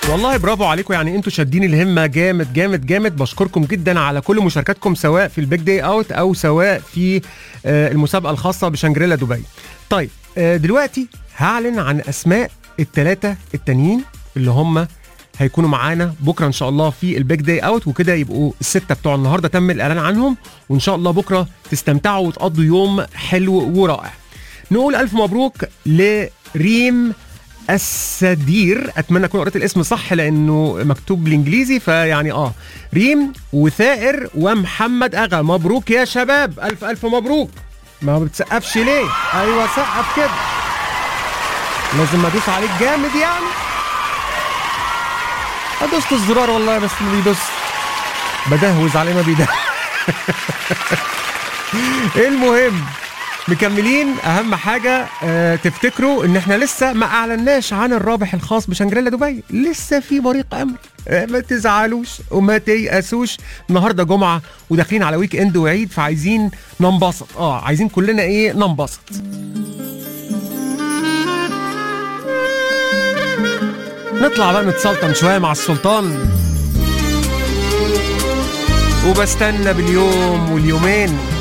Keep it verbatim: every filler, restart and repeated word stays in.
والله برافو عليكم، يعني انتوا شادين الهمه جامد جامد جامد. بشكركم جدا على كل مشاركاتكم سواء في البيج داي اوت او سواء في آه، المسابقه الخاصه بشانجريلا دبي. طيب آه، دلوقتي هعلن عن اسماء الثلاثه التانيين اللي هم هيكونوا معانا بكره ان شاء الله في البيج داي اوت، وكده يبقوا السته بتوع النهارده تم الاعلان عنهم، وان شاء الله بكره تستمتعوا وتقضوا يوم حلو ورائع. نقول الف مبروك لريم السدير، اتمنى اكون قريت الاسم صح لانه مكتوب بالانجليزي، فيعني اه ريم وثائر ومحمد اغا. مبروك يا شباب، الف الف مبروك. ما بتسقفش ليه؟ ايوه سقف كده، لازم ادوس عليك جامد يعني. ادوست الزرار والله بس ما بيدوس، بدهوز عليه ما بيده. المهم مكملين. اهم حاجه اه تفتكروا ان احنا لسه ما اعلناش عن الرابح الخاص بشانجريلا دبي، لسه في بريق امل. اه ما تزعلوش وما تيأسوش، النهارده جمعه وداخلين على ويك اند وعيد، فعايزين ننبسط. اه عايزين كلنا ايه؟ ننبسط. نطلع بقى نتسلطن شويه مع السلطان، وبستنى باليوم واليومين